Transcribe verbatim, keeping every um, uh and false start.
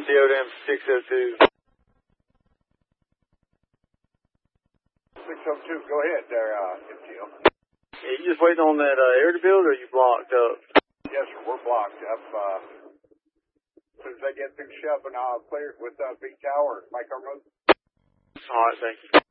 D O M six oh two. six oh two, go ahead there, uh, M T O. Yeah, you just waiting on that uh, air to build, or you blocked up? Yes, sir, we're blocked up. Uh, as soon as I get things shoving, I'll clear it with uh, Big Tower and Mike Armose. All right, thank you.